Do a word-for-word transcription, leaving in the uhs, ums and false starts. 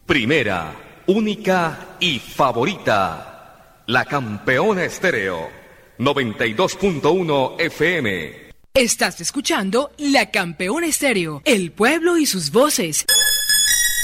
Primera, única y favorita. La Campeona Estéreo. noventa y dos punto uno F M. Estás escuchando La Campeona Estéreo. El pueblo y sus voces.